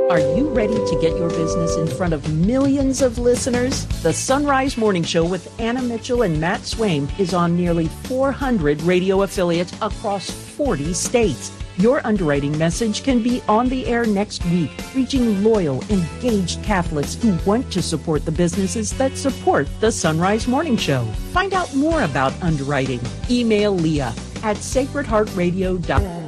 Are you ready to get your business in front of millions of listeners? The Sunrise Morning Show with Anna Mitchell and Matt Swaim is on nearly 400 radio affiliates across 40 states. Your underwriting message can be on the air next week, reaching loyal, engaged Catholics who want to support the businesses that support the Sunrise Morning Show. Find out more about underwriting. Email Leah at sacredheartradio.com.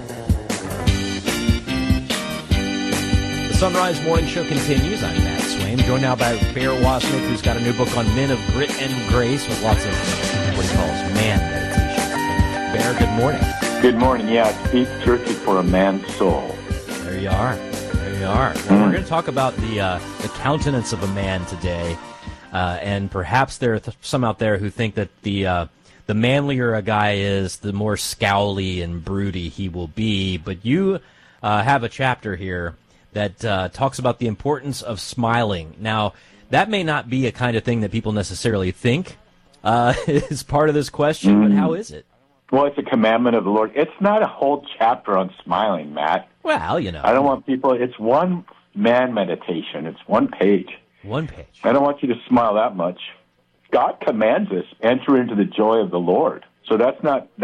The Sunrise Morning Show continues. I'm Matt Swaim, joined now by Bear Wasnick, who's got a new book on Men of Grit and Grace with lots of what he calls man meditation. Bear, good morning. Good morning. Yeah, it's beef jerky for a man's soul. There you are. There you are. Well, we're going to talk about the countenance of a man today, and perhaps there are some out there who think that the manlier a guy is, the more scowly and broody he will be. But you have a chapter here that talks about the importance of smiling. Now, that may not be a kind of thing that people necessarily think is part of this question, but how is it? Well, it's a commandment of the Lord. It's not a whole chapter on smiling, Matt. Well, you know. I don't want people, it's one man meditation. It's one page. One page. I don't want you to smile that much. God commands us, enter into the joy of the Lord. So that's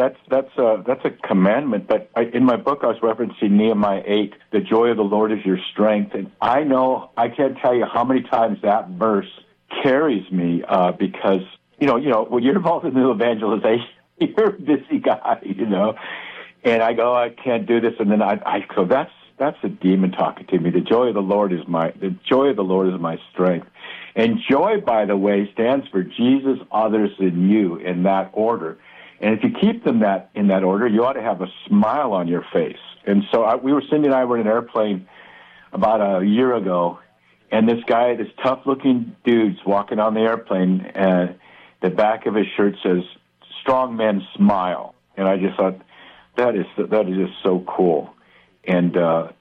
a commandment. But in my book, I was referencing Nehemiah 8, the joy of the Lord is your strength. And I know, I can't tell you how many times that verse carries me because, you know, when you're involved in the evangelization, you're a busy guy, and I go, I can't do this. And then I go, that's a demon talking to me. The joy of the Lord is my strength. And joy, by the way, stands for Jesus, others, and you in that order. And if you keep them in that order, you ought to have a smile on your face. And so Cindy and I were in an airplane about a year ago, and this tough-looking dude's walking on the airplane, and the back of his shirt says, "Strong men smile." And I just thought, that is just so cool. And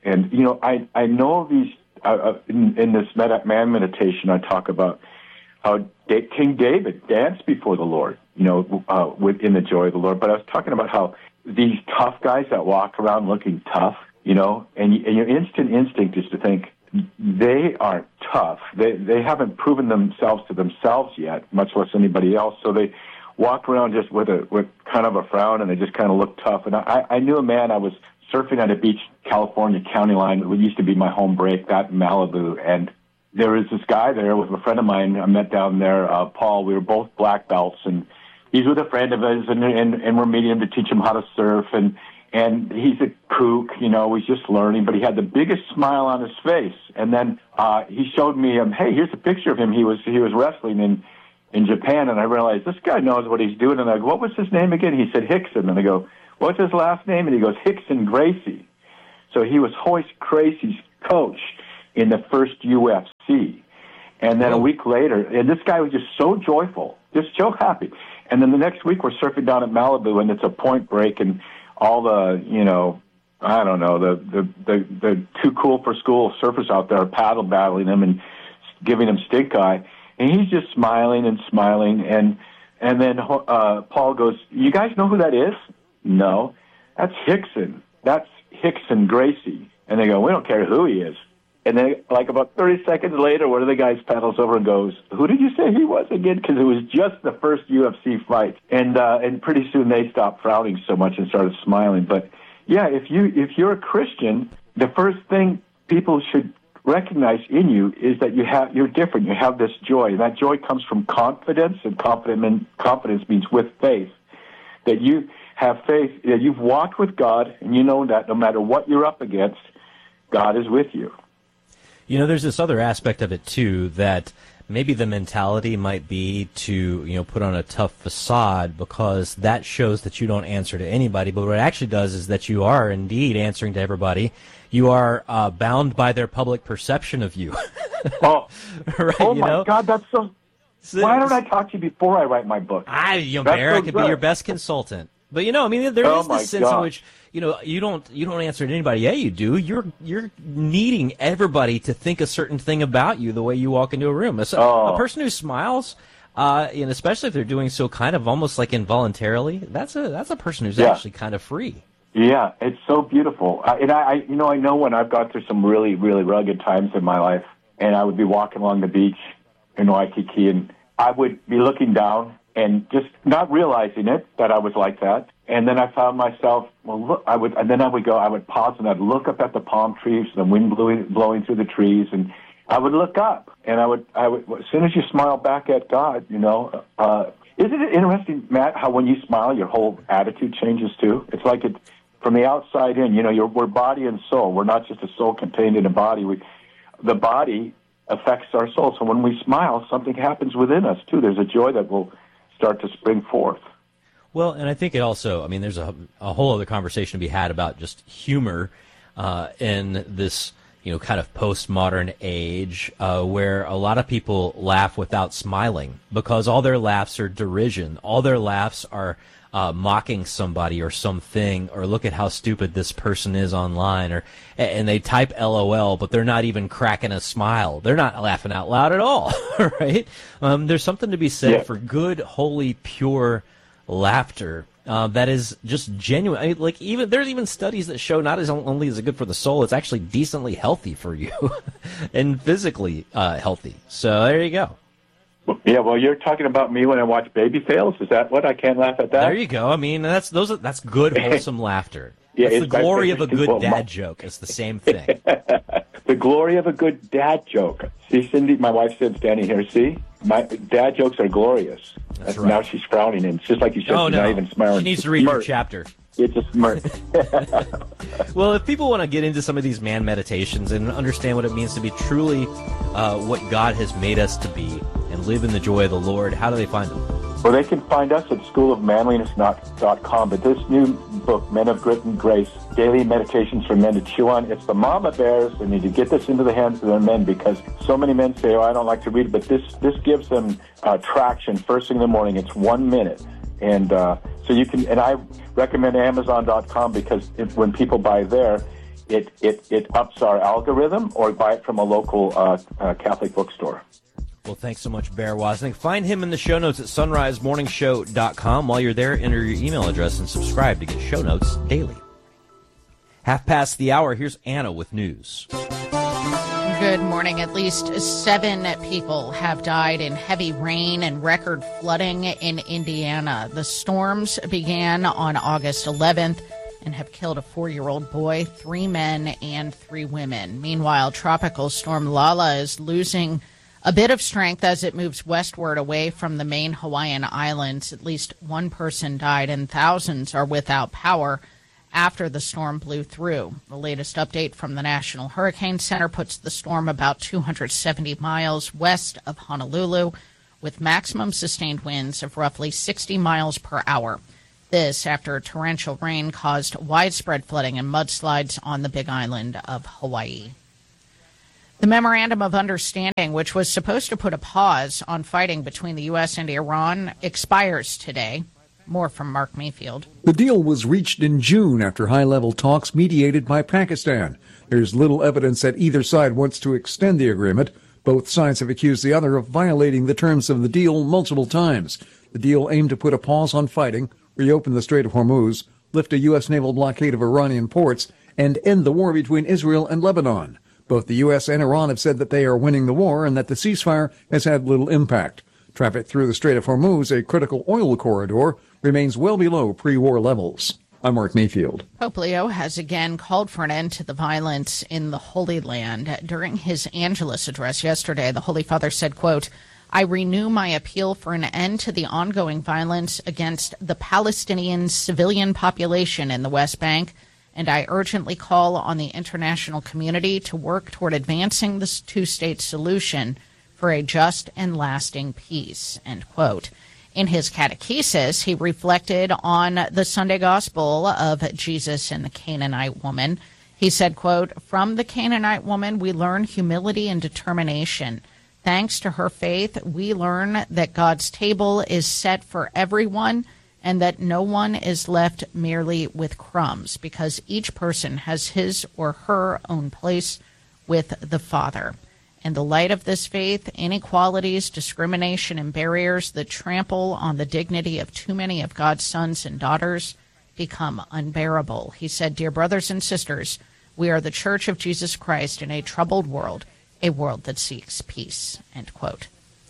I know these, in this man meditation, I talk about how King David danced before the Lord, in the joy of the Lord. But I was talking about how these tough guys that walk around looking tough, and your instinct is to think they aren't tough. They haven't proven themselves to themselves yet, much less anybody else. So they walk around just with kind of a frown, and they just kind of look tough. And I knew a man. I was surfing on a beach, California county line. It used to be my home break, that in Malibu, and there was this guy there with a friend of mine I met down there, Paul. We were both black belts, and he's with a friend of his, and we're meeting him to teach him how to surf, and he's a kook, he's just learning, but he had the biggest smile on his face. And then he showed me, hey, here's a picture of him. He was wrestling in Japan, and I realized this guy knows what he's doing. And I go, what was his name again? He said Hickson, and I go, what's his last name? And he goes, Hickson Gracie. So he was Hoist Gracie's coach in the first UFC. And then a week later, and this guy was just so joyful, just so happy. And then the next week we're surfing down at Malibu, and it's a point break, and all the, I don't know, the too cool for school surfers out there are paddle battling him and giving him stink eye. And he's just smiling and smiling. And then Paul goes, you guys know who that is? No. That's Hickson. That's Hickson Gracie. And they go, we don't care who he is. And then, like about 30 seconds later, one of the guys paddles over and goes, who did you say he was again? Because it was just the first UFC fight. And pretty soon they stopped frowning so much and started smiling. But, yeah, if you're a Christian, the first thing people should recognize in you is that you're different. You have this joy. And that joy comes from confidence, and confidence means with faith. That you have faith, that you've walked with God, and you know that no matter what you're up against, God is with you. There's this other aspect of it, too, that maybe the mentality might be to, put on a tough facade, because that shows that you don't answer to anybody. But what it actually does is that you are indeed answering to everybody. You are bound by their public perception of you. Oh, right, oh my God, that's so... Why don't I talk to you before I write my book? Bear, I could be your best consultant. But there is this sense in which you don't answer to anybody. Yeah, you do. You're needing everybody to think a certain thing about you the way you walk into a room. A person who smiles, and especially if they're doing so kind of almost like involuntarily, that's a person who's actually kind of free. Yeah, it's so beautiful. I know when I've gone through some really, really rugged times in my life, and I would be walking along the beach in Waikiki, and I would be looking down and just not realizing it, that I was like that. And then I found myself, I would pause and I'd look up at the palm trees, the wind blowing through the trees, and I would look up, and I would, as soon as you smile back at God, isn't it interesting, Matt, how when you smile, your whole attitude changes too? It's like it, from the outside in, we're body and soul. We're not just a soul contained in a body. The body affects our soul. So when we smile, something happens within us too. There's a joy that will start to spring forth. Well, and I think it also, there's a whole other conversation to be had about just humor in this, kind of postmodern age where a lot of people laugh without smiling because all their laughs are derision. All their laughs are mocking somebody or something, or look at how stupid this person is online, and they type LOL, but they're not even cracking a smile. They're not laughing out loud at all, right? There's something to be said for good, holy, pure laughter that is just genuine. There's even studies that show not only is it good for the soul, it's actually decently healthy for you and physically healthy. So there you go. Yeah, well, you're talking about me when I watch Baby Fails. Is that what? I can't laugh at that? There you go. That's good, wholesome laughter. Yeah, it's the glory of a good dad joke. It's the same thing. The glory of a good dad joke. See, Cindy, my wife said standing here, see? My dad jokes are glorious. That's right. Now she's frowning, and it's just like you said, she's not even smiling. She needs to read your chapter. It's a smirk. Well, if people want to get into some of these man meditations and understand what it means to be truly what God has made us to be and live in the joy of the Lord, how do they find them? Well, they can find us at schoolofmanliness.com. But this new book, Men of Grit and Grace, Daily Meditations for Men to Chew On, it's the mama bears that need to get this into the hands of their men, because so many men say, I don't like to read, but this gives them traction first thing in the morning. It's 1 minute. And so you can, and I recommend Amazon.com because when people buy there, it ups our algorithm, or buy it from a local Catholic bookstore. Well, thanks so much, Bear Wozniak. Find him in the show notes at sunrisemorningshow.com. While you're there, enter your email address and subscribe to get show notes daily. 5:30, here's Anna with news. Good morning. At least 7 people have died in heavy rain and record flooding in Indiana. The storms began on August 11th and have killed a 4-year-old boy, 3 men, and 3 women. Meanwhile, Tropical Storm Lala is losing a bit of strength as it moves westward away from the main Hawaiian Islands. At least 1 person died and thousands are without power after the storm blew through. The latest update from the National Hurricane Center puts the storm about 270 miles west of Honolulu, with maximum sustained winds of roughly 60 miles per hour. This after torrential rain caused widespread flooding and mudslides on the Big Island of Hawaii. The Memorandum of Understanding, which was supposed to put a pause on fighting between the U.S. and Iran, expires today. More from Mark Mayfield. The deal was reached in June after high-level talks mediated by Pakistan. There's little evidence that either side wants to extend the agreement. Both sides have accused the other of violating the terms of the deal multiple times. The deal aimed to put a pause on fighting, reopen the Strait of Hormuz, lift a U.S. naval blockade of Iranian ports, and end the war between Israel and Lebanon. Both the U.S. and Iran have said that they are winning the war and that the ceasefire has had little impact. Traffic through the Strait of Hormuz, a critical oil corridor, remains well below pre-war levels. I'm Mark Mayfield. Pope Leo has again called for an end to the violence in the Holy Land. During his Angelus address yesterday, the Holy Father said, quote, I renew my appeal for an end to the ongoing violence against the Palestinian civilian population in the West Bank, and I urgently call on the international community to work toward advancing this two-state solution for a just and lasting peace, end quote. In his catechesis, he reflected on the Sunday gospel of Jesus and the Canaanite woman. He said, quote, from the Canaanite woman, we learn humility and determination. Thanks to her faith, we learn that God's table is set for everyone and that no one is left merely with crumbs, because each person has his or her own place with the Father. In the light of this faith, inequalities, discrimination, and barriers that trample on the dignity of too many of God's sons and daughters become unbearable. He said, "Dear brothers and sisters, we are the Church of Jesus Christ in a troubled world, a world that seeks peace," end quote.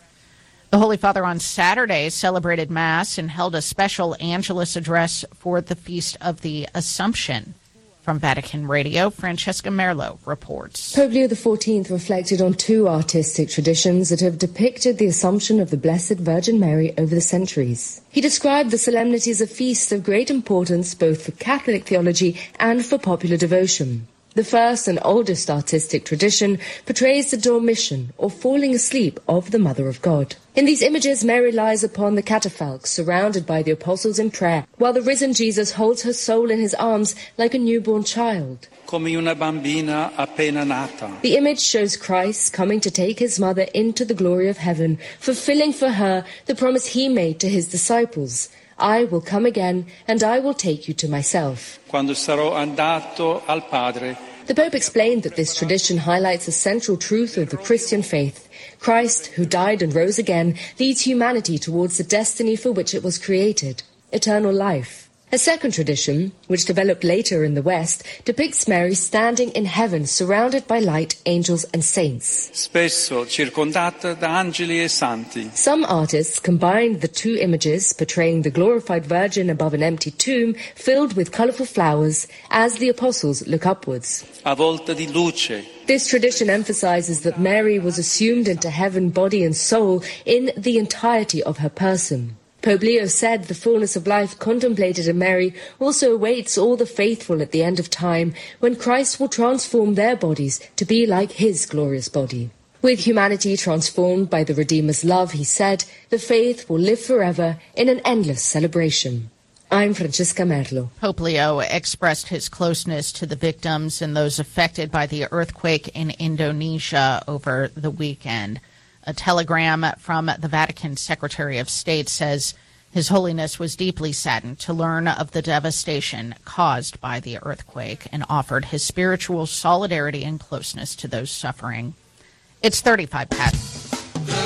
The Holy Father on Saturday celebrated Mass and held a special Angelus address for the Feast of the Assumption. From Vatican Radio, Francesca Merlo reports. Pope Leo XIV reflected on two artistic traditions that have depicted the Assumption of the Blessed Virgin Mary over the centuries. He described the solemnity as a feast of great importance both for Catholic theology and for popular devotion. The first and oldest artistic tradition portrays the dormition, or falling asleep, of the Mother of God. In these images, Mary lies upon the catafalque, surrounded by the apostles in prayer, while the risen Jesus holds her soul in his arms like a newborn child. Come una bambina appena nata. The image shows Christ coming to take his mother into the glory of heaven, fulfilling for her the promise he made to his disciples. "I will come again, and I will take you to myself." Quando sarò andato al Padre. The Pope explained that this tradition highlights a central truth of the Christian faith. Christ, who died and rose again, leads humanity towards the destiny for which it was created, eternal life. A second tradition, which developed later in the West, depicts Mary standing in heaven surrounded by light, angels and saints. Spesso circondata da angeli e santi. Some artists combined the two images, portraying the glorified Virgin above an empty tomb filled with colorful flowers as the apostles look upwards. Avvolta di luce. This tradition emphasizes that Mary was assumed into heaven, body and soul, in the entirety of her person. Pope Leo said the fullness of life contemplated in Mary also awaits all the faithful at the end of time, when Christ will transform their bodies to be like his glorious body. With humanity transformed by the Redeemer's love, he said, the faith will live forever in an endless celebration. I'm Francesca Merlo. Pope Leo expressed his closeness to the victims and those affected by the earthquake in Indonesia over the weekend. A telegram from the Vatican Secretary of State says His Holiness was deeply saddened to learn of the devastation caused by the earthquake and offered his spiritual solidarity and closeness to those suffering. It's 35 past. The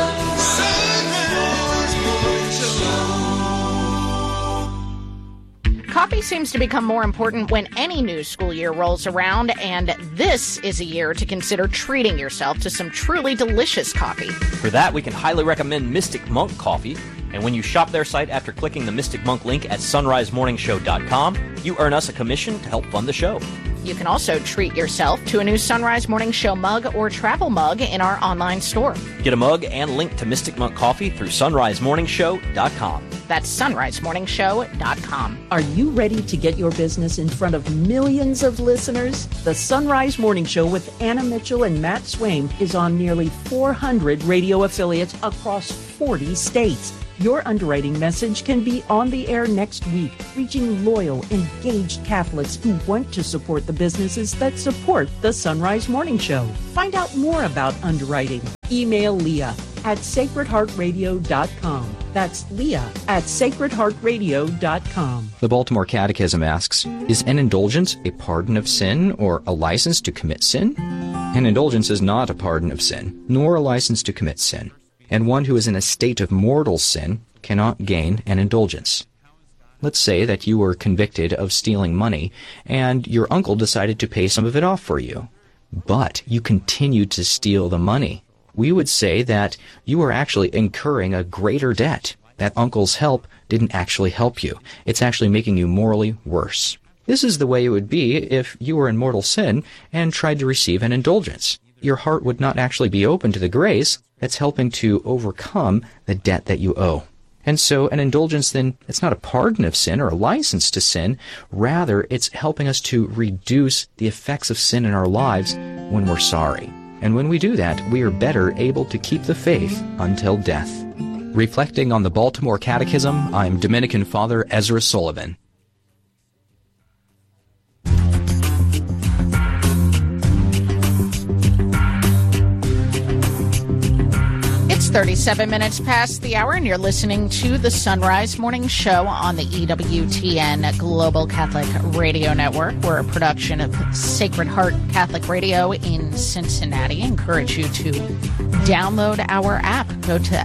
Coffee seems to become more important when any new school year rolls around, and this is a year to consider treating yourself to some truly delicious coffee. For that, we can highly recommend Mystic Monk Coffee. And when you shop their site after clicking the Mystic Monk link at sunrisemorningshow.com, you earn us a commission to help fund the show. You can also treat yourself to a new Sunrise Morning Show mug or travel mug in our online store. Get a mug and link to Mystic Monk Coffee through sunrisemorningshow.com. That's sunrisemorningshow.com. Are you ready to get your business in front of millions of listeners? The Sunrise Morning Show with Anna Mitchell and Matt Swaim is on nearly 400 radio affiliates across 40 states. Your underwriting message can be on the air next week, reaching loyal, engaged Catholics who want to support the businesses that support the Sunrise Morning Show. Find out more about underwriting. Email Leah at sacredheartradio.com. That's Leah at sacredheartradio.com. The Baltimore Catechism asks, is an indulgence a pardon of sin or a license to commit sin? An indulgence is not a pardon of sin, nor a license to commit sin. And one who is in a state of mortal sin cannot gain an indulgence. Let's say that you were convicted of stealing money, and your uncle decided to pay some of it off for you. But you continued to steal the money. We would say that you are actually incurring a greater debt. That uncle's help didn't actually help you. It's actually making you morally worse. This is the way it would be if you were in mortal sin and tried to receive an indulgence. Your heart would not actually be open to the grace that's helping to overcome the debt that you owe. And so an indulgence, then, it's not a pardon of sin or a license to sin. Rather, it's helping us to reduce the effects of sin in our lives when we're sorry. And when we do that, we are better able to keep the faith until death. Reflecting on the Baltimore Catechism, I'm Dominican Father Ezra Sullivan. It's 37 minutes past the hour, and you're listening to the Sunrise Morning Show on the EWTN Global Catholic Radio Network. We're a production of Sacred Heart Catholic Radio in Cincinnati. I encourage you to download our app. Go to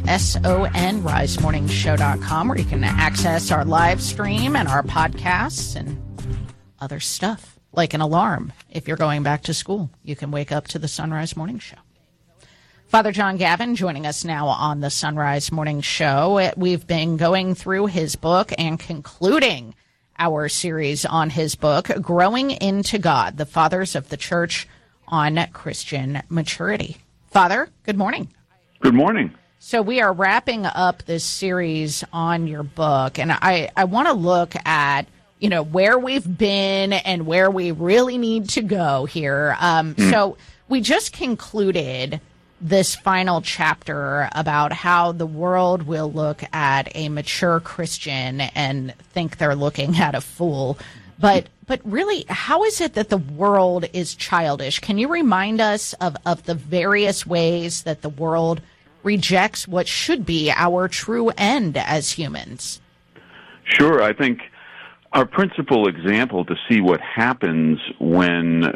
sonrisemorningshow.com, where you can access our live stream and our podcasts and other stuff, like an alarm. If you're going back to school, you can wake up to the Sunrise Morning Show. Father John Gavin joining us now on the Sunrise Morning Show. We've been going through his book and concluding our series on his book, Growing into God, the Fathers of the Church on Christian Maturity. Father, good morning. Good morning. So we are wrapping up this series on your book, and I want to look at, where we've been and where we really need to go here. So we just concluded this final chapter about how the world will look at a mature Christian and think they're looking at a fool. But really, how is it that the world is childish? Can you remind us of the various ways that the world rejects what should be our true end as humans? Sure. I think our principal example to see what happens when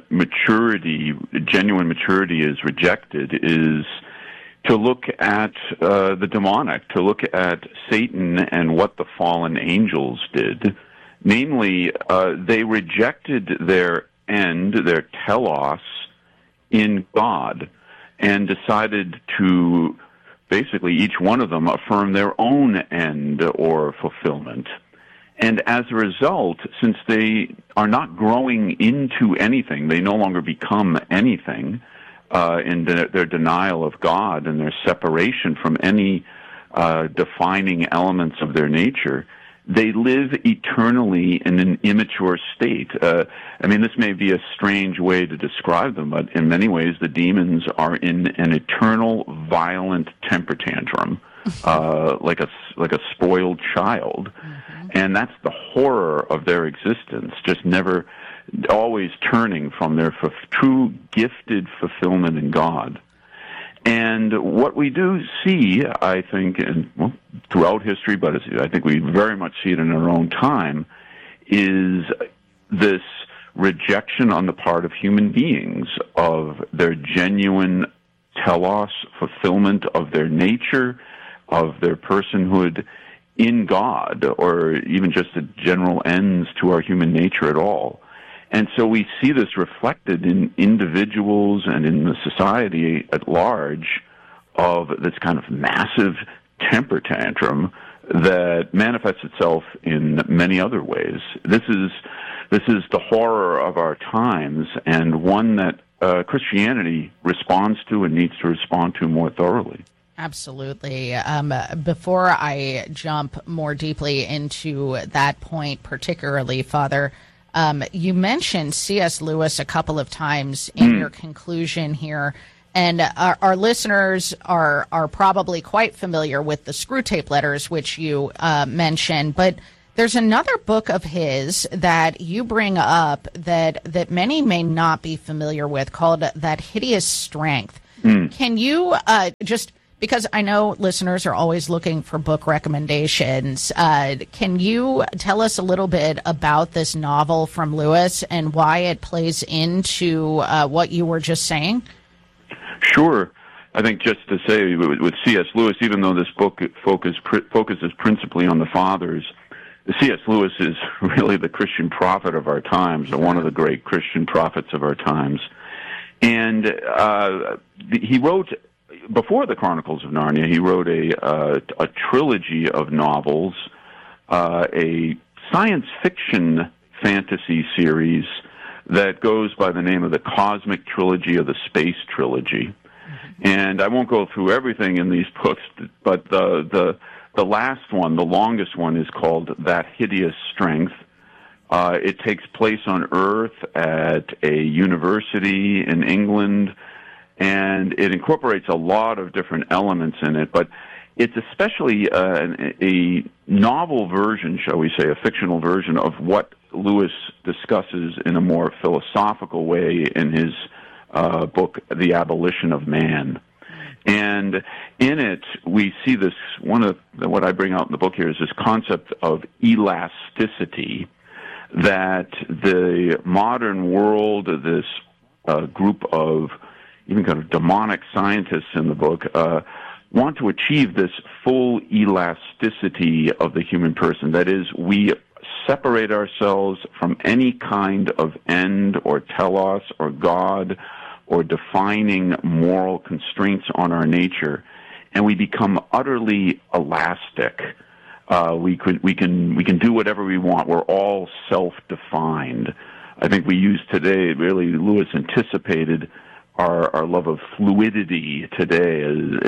genuine maturity is rejected, is to look at the demonic, to look at Satan and what the fallen angels did. Namely, they rejected their end, their telos, in God, and decided to, basically each one of them, affirm their own end or fulfillment. And as a result, since they are not growing into anything, they no longer become anything in their denial of God and their separation from any defining elements of their nature, they live eternally in an immature state. This may be a strange way to describe them, but in many ways the demons are in an eternal violent temper tantrum, like a spoiled child. And that's the horror of their existence, just never, always turning from their true gifted fulfillment in God. And what we do see, I think, throughout history, but I think we very much see it in our own time, is this rejection on the part of human beings of their genuine telos, fulfillment of their nature, of their personhood in God, or even just the general ends to our human nature at all. And so we see this reflected in individuals and in the society at large, of this kind of massive temper tantrum that manifests itself in many other ways. This is the horror of our times, and one that Christianity responds to and needs to respond to more thoroughly. Absolutely. Before I jump more deeply into that point, particularly, Father, you mentioned C.S. Lewis a couple of times in your conclusion here, and our listeners are probably quite familiar with the Screwtape Letters, which you mentioned, but there's another book of his that you bring up that many may not be familiar with, called That Hideous Strength. Can you just... because I know listeners are always looking for book recommendations. Can you tell us a little bit about this novel from Lewis and why it plays into what you were just saying? Sure. I think just to say, with C.S. Lewis, even though this book focuses principally on the Fathers, C.S. Lewis is really the Christian prophet of our times, or one of the great Christian prophets of our times. And he wrote... before the Chronicles of Narnia, he wrote a trilogy of novels, a science fiction fantasy series that goes by the name of the Cosmic Trilogy or the Space Trilogy. And I won't go through everything in these books, but the last one, the longest one, is called That Hideous Strength. It takes place on Earth at a university in England, and it incorporates a lot of different elements in it, but it's especially a novel version, shall we say, a fictional version of what Lewis discusses in a more philosophical way in his book, The Abolition of Man. And in it, we see this, what I bring out in the book here is this concept of elasticity, that the modern world, this group of even kind of demonic scientists in the book, want to achieve this full elasticity of the human person. That is, we separate ourselves from any kind of end or telos or God or defining moral constraints on our nature, and we become utterly elastic. We can do whatever we want. We're all self-defined. I think we use today, really, Lewis anticipated our love of fluidity today.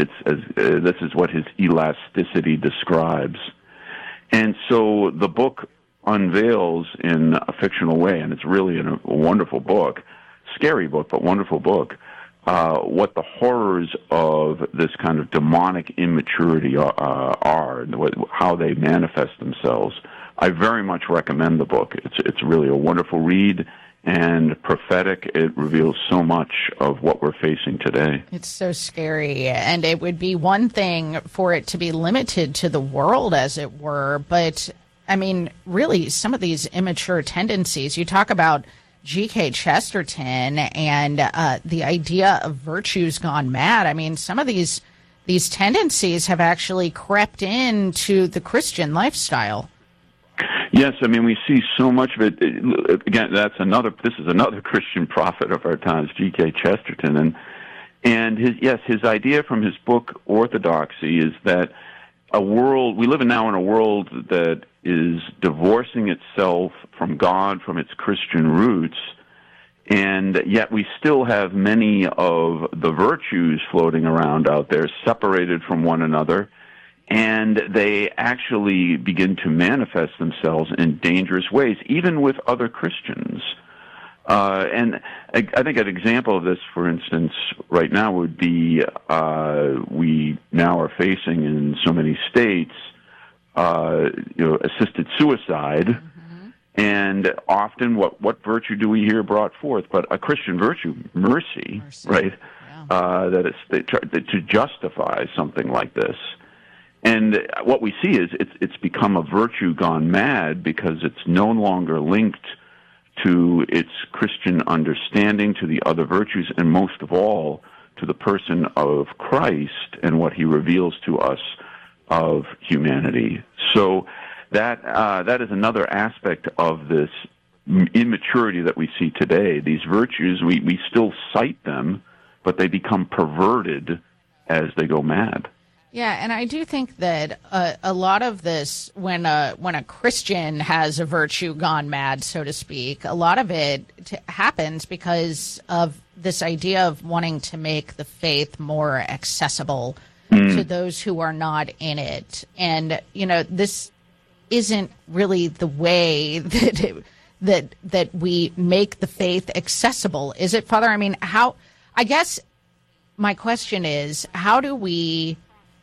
This is what his elasticity describes. And so the book unveils in a fictional way, and it's really a wonderful book, scary book, but wonderful book, what the horrors of this kind of demonic immaturity are, and how they manifest themselves. I very much recommend the book. It's really a wonderful read and prophetic. It reveals so much of what we're facing today. It's so scary, and it would be one thing for it to be limited to the world, as it were, but, I mean, really, some of these immature tendencies, you talk about G.K. Chesterton and the idea of virtues gone mad. I mean, some of these tendencies have actually crept into the Christian lifestyle. Yes, I mean, we see so much of it. Again, this is another Christian prophet of our times, G.K. Chesterton, and his idea from his book Orthodoxy is that we live now in a world that is divorcing itself from God, from its Christian roots, and yet we still have many of the virtues floating around out there, separated from one another, and they actually begin to manifest themselves in dangerous ways, even with other Christians. And I think an example of this, for instance, right now would be we now are facing in so many states, assisted suicide, mm-hmm. and often what virtue do we hear brought forth? But a Christian virtue, mercy. Right? Yeah. That it's to justify something like this. And what we see is it's become a virtue gone mad because it's no longer linked to its Christian understanding, to the other virtues, and most of all, to the person of Christ and what he reveals to us of humanity. So that is another aspect of this immaturity that we see today. These virtues, we still cite them, but they become perverted as they go mad. Yeah, and I do think that a lot of this, when a Christian has a virtue gone mad, so to speak, a lot of it happens because of this idea of wanting to make the faith more accessible to those who are not in it. And, this isn't really the way that we make the faith accessible, is it, Father? I mean, I guess my question is, how do we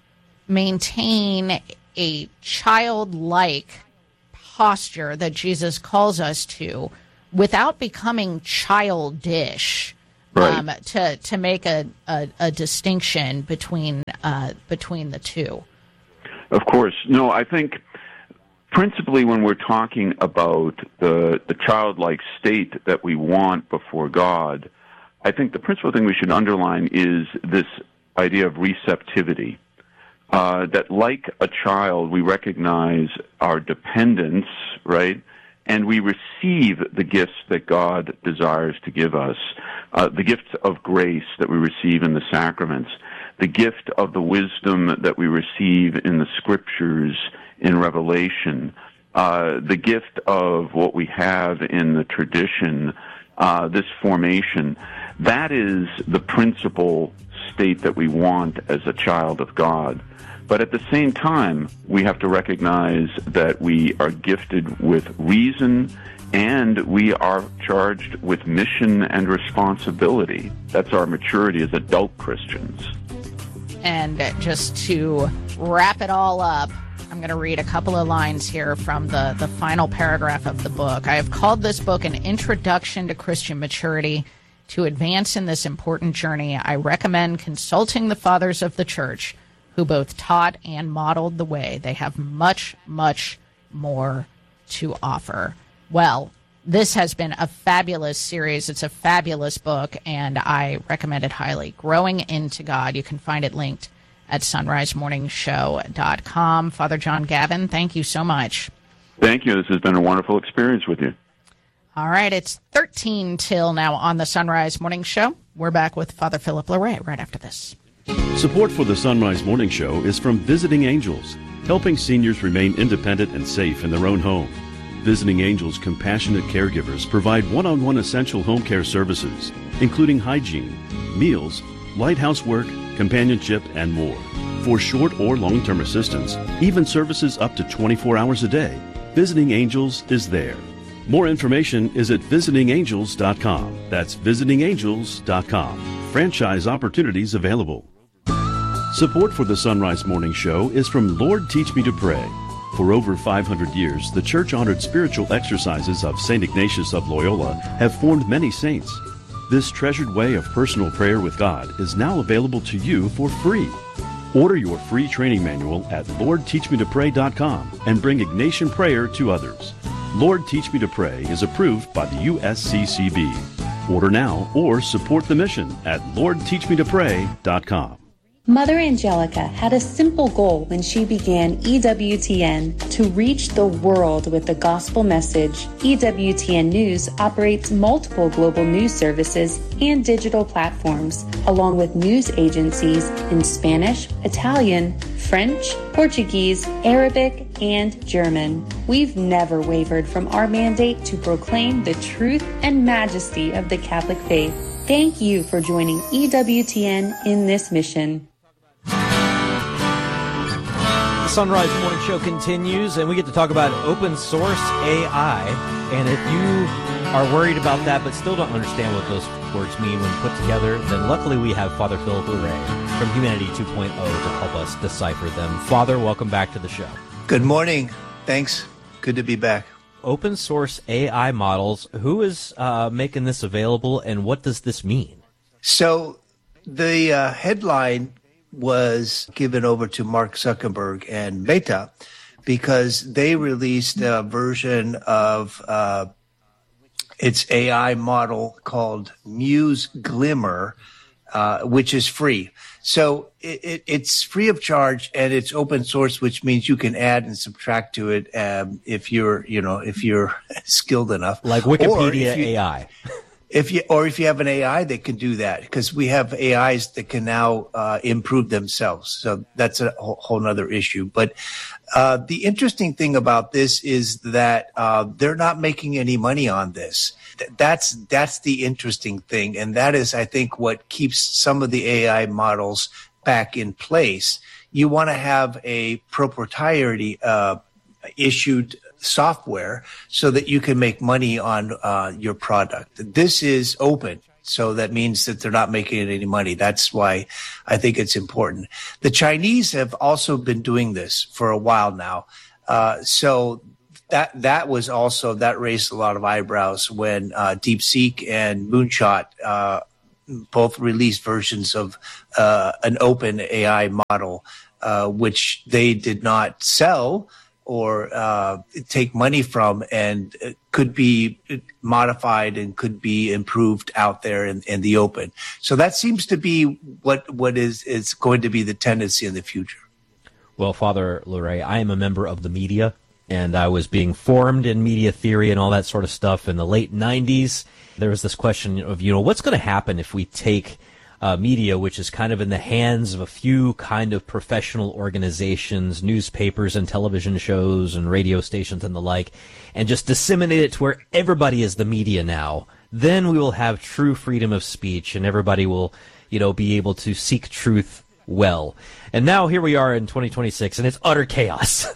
maintain a childlike posture that Jesus calls us to without becoming childish, right, to make a distinction between the two? Of course. No, I think principally when we're talking about the childlike state that we want before God, I think the principal thing we should underline is this idea of receptivity. That like a child, we recognize our dependence, right? And we receive the gifts that God desires to give us, the gifts of grace that we receive in the sacraments, the gift of the wisdom that we receive in the scriptures, in Revelation, the gift of what we have in the tradition, this formation. That is the principal state that we want as a child of God. But at the same time, we have to recognize that we are gifted with reason and we are charged with mission and responsibility. That's our maturity as adult Christians. And just to wrap it all up, I'm going to read a couple of lines here from the final paragraph of the book. I have called this book an introduction to Christian maturity. To advance in this important journey, I recommend consulting the fathers of the church who both taught and modeled the way. They have much, much more to offer. Well, this has been a fabulous series. It's a fabulous book, and I recommend it highly. Growing into God. You can find it linked at sunrisemorningshow.com. Father John Gavin, thank you so much. Thank you. This has been a wonderful experience with you. All right, it's 13 till now on the Sunrise Morning Show. We're back with Father Philip Larray right after this. Support for the Sunrise Morning Show is from Visiting Angels, helping seniors remain independent and safe in their own home. Visiting Angels compassionate caregivers provide one-on-one essential home care services, including hygiene, meals, light housework, companionship, and more. For short or long-term assistance, even services up to 24 hours a day, Visiting Angels is there. More information is at visitingangels.com. That's visitingangels.com. Franchise opportunities available. Support for the Sunrise Morning Show is from Lord Teach Me to Pray. For over 500 years, the church-honored spiritual exercises of St. Ignatius of Loyola have formed many saints. This treasured way of personal prayer with God is now available to you for free. Order your free training manual at LordTeachMeToPray.com and bring Ignatian prayer to others. Lord Teach Me to Pray is approved by the USCCB. Order now or support the mission at LordTeachMeToPray.com. Mother Angelica had a simple goal when she began EWTN: to reach the world with the gospel message. EWTN News operates multiple global news services and digital platforms, along with news agencies in Spanish, Italian, French, Portuguese, Arabic, and German. We've never wavered from our mandate to proclaim the truth and majesty of the Catholic faith. Thank you for joining EWTN in this mission. The Sunrise Morning Show continues, and we get to talk about open source AI. And if you are worried about that but still don't understand what those words mean when put together, then luckily we have Father Philip Larray from Humanity 2.0 to help us decipher them. Father, welcome back to the show. Good morning. Thanks. Good to be back. Open source AI models, who is making this available, and what does this mean? So the headline was given over to Mark Zuckerberg and Meta because they released a version of its AI model called Muse Glimmer, which is free. So it's free of charge and it's open source, which means you can add and subtract to it if you're skilled enough. Like Wikipedia AI. If you have an AI that can do that, because we have AIs that can now improve themselves. So that's a whole nother issue. But the interesting thing about this is that they're not making any money on this. That's the interesting thing. And that is, I think, what keeps some of the AI models back in place. You want to have a proprietary issued software so that you can make money on your product. This is open, so that means that they're not making any money. That's why I think it's important. The Chinese have also been doing this for a while now. So that raised a lot of eyebrows when DeepSeek and Moonshot both released versions of an open AI model, which they did not sell or take money from, and could be modified and could be improved out there in the open. So that seems to be what is going to be the tendency in the future. Well, Father Larray, I am a member of the media, and I was being formed in media theory and all that sort of stuff in the late 90s. There was this question of, what's going to happen if we take media, which is kind of in the hands of a few kind of professional organizations, newspapers and television shows and radio stations and the like, and just disseminate it to where everybody is the media now. Then we will have true freedom of speech, and everybody will, be able to seek truth well. And now here we are in 2026, and it's utter chaos.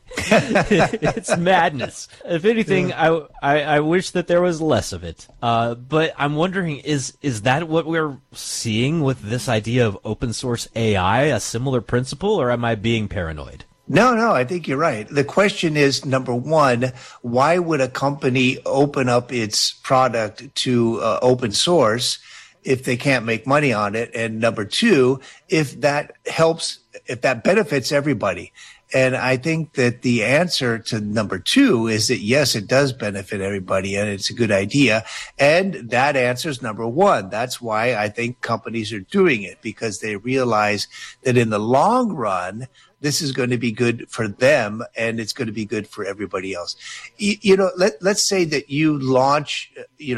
It's madness. If anything, I wish that there was less of it. But I'm wondering, is that what we're seeing with this idea of open source AI, a similar principle, or am I being paranoid? No, I think you're right. The question is, number one, why would a company open up its product to open source if they can't make money on it? And number two, if that benefits everybody. And I think that the answer to number two is that, yes, it does benefit everybody and it's a good idea. And that answers number one. That's why I think companies are doing it, because they realize that in the long run, this is going to be good for them and it's going to be good for everybody else. Let's say that you launch,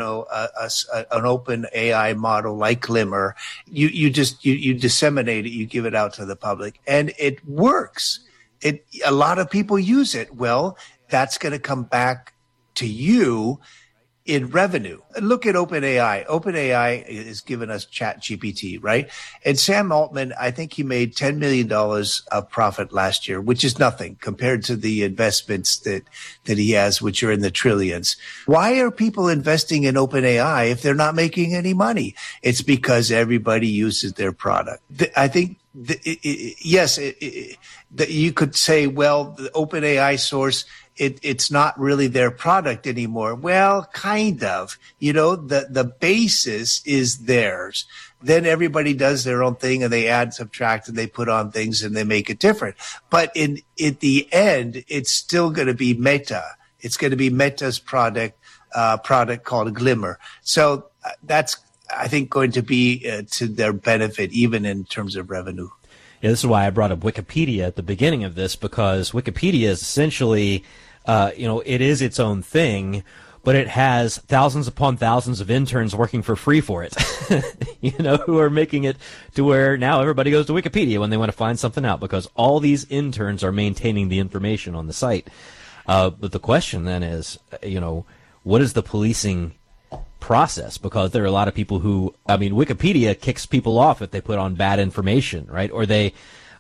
an open AI model like Glimmer. You disseminate it, you give it out to the public, and it works. A lot of people use it. Well, that's going to come back to you in revenue. Look at OpenAI. OpenAI is giving us ChatGPT, right? And Sam Altman, I think he made $10 million of profit last year, which is nothing compared to the investments that he has, which are in the trillions. Why are people investing in OpenAI if they're not making any money? It's because everybody uses their product. I think yes, you could say, well, the OpenAI source, it's not really their product anymore. Well, kind of. The basis is theirs. Then everybody does their own thing and they add, subtract, and they put on things and they make it different. But at the end, it's still going to be Meta. It's going to be Meta's product called Glimmer. So that's, I think, going to be to their benefit, even in terms of revenue. Yeah, this is why I brought up Wikipedia at the beginning of this, because Wikipedia is essentially, it is its own thing, but it has thousands upon thousands of interns working for free for it, who are making it to where now everybody goes to Wikipedia when they want to find something out, because all these interns are maintaining the information on the site. But the question then is, what is the policing process? Because there are a lot of people who, Wikipedia kicks people off if they put on bad information, right? Or they,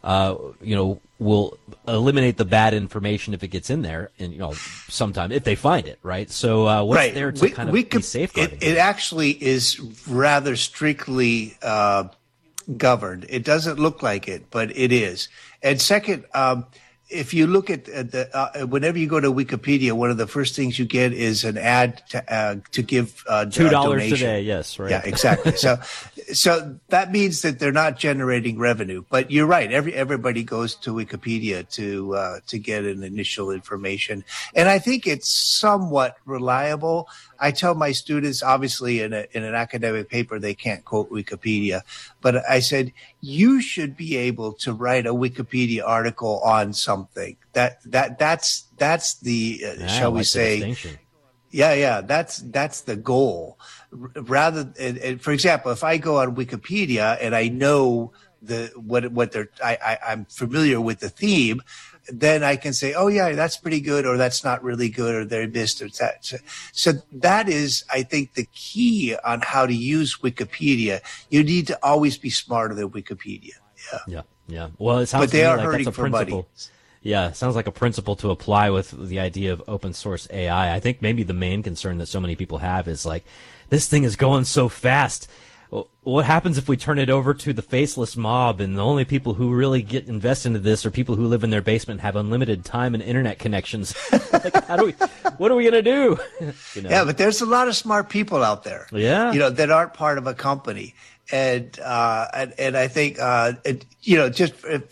will eliminate the bad information if it gets in there, and sometime if they find it, right? So what's there to kind of be safeguarding? It actually is rather strictly governed. It doesn't look like it, but it is. And second, if you look at whenever you go to Wikipedia, one of the first things you get is an ad to give $2 today. Yes, right. Yeah, exactly. So that means that they're not generating revenue. But you're right. Everybody goes to Wikipedia to get an initial information, and I think it's somewhat reliable. I tell my students, obviously, in an academic paper, they can't quote Wikipedia, but I said, you should be able to write a Wikipedia article on something. That's the shall we say? Yeah. That's the goal. Rather, for example, if I go on Wikipedia and I know I'm familiar with the theme, then I can say, oh yeah, that's pretty good, or that's not really good, or they missed, or that. So that is, I think, the key on how to use Wikipedia. You need to always be smarter than Wikipedia. Yeah. Well, it sounds but they to me are like hurting that's a for principle. money. Yeah, it sounds like a principle to apply with the idea of open source AI. I think maybe the main concern that so many people have is like, this thing is going so fast. What happens if we turn it over to the faceless mob, and the only people who really get invested into this are people who live in their basement and have unlimited time and internet connections? Like, what are we going to do? Yeah, but there's a lot of smart people out there. Yeah. That aren't part of a company. And I think, just